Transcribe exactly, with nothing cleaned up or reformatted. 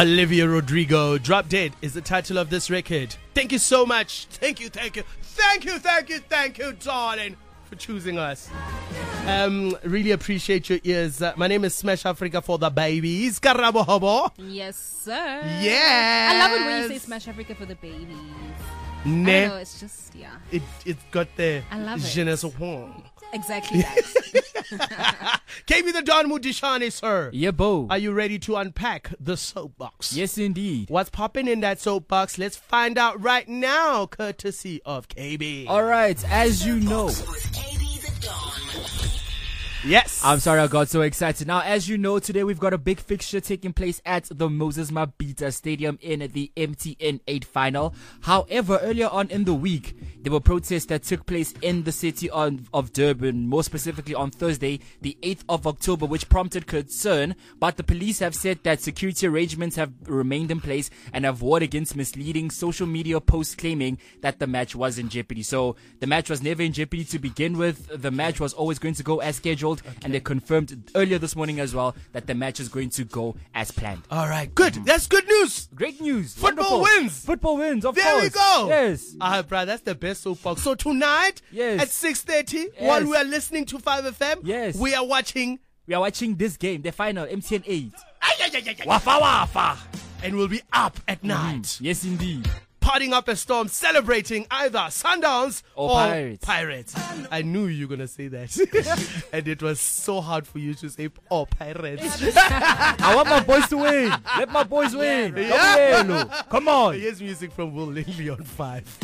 Olivia Rodrigo, Drop Dead is the title of this record. Thank you so much. Thank you, thank you, thank you, thank you, thank you, darling, for choosing us. Um, really appreciate your ears. Uh, my name is Smash Africa for the babies. Karabo hobo. Yes, sir. Yes. I love it when you say Smash Africa for the babies. Ne. I don't know, it's just, yeah. It, it's got the I love it. je ne sais quoi. Exactly that. K B the Don Mudishani, sir. Yeah, bo. Are you ready to unpack the soapbox? Yes, indeed. What's popping in that soapbox? Let's find out right now, courtesy of K B. All right, as you know. Yes. I'm sorry I got so excited. Now, as you know, today we've got a big fixture taking place at the Moses Mabhida Stadium in the M T N eight final. However, earlier on in the week, there were protests that took place in the city on, of Durban, more specifically on Thursday, the eighth of October, which prompted concern. But the police have said that security arrangements have remained in place and have warned against misleading social media posts claiming that the match was in jeopardy. So the match was never in jeopardy to begin with. The match was always going to go as scheduled. Okay. And they confirmed earlier this morning as well that the match is going to go as planned. All right, good. That's good news. Great news. Football Wonderful. wins. Football wins, of there course. There we go. Yes. Ah, uh, bro, that's the best soapbox. So tonight yes. at six thirty, yes. while we are listening to five F M, yes. we are watching... We are watching this game, the final, M T N eight. Ay, ay, ay, ay, ay. Wafa wafa. And we'll be up at night. Mm. Yes, indeed. Partying up a storm, celebrating either Sundowns or, or Pirates. Pirates. I knew you were going to say that. And it was so hard for you to say, oh, Pirates. I want my boys to win. Let my boys win. Yeah. Come on. Here's music from Will Lingley on five.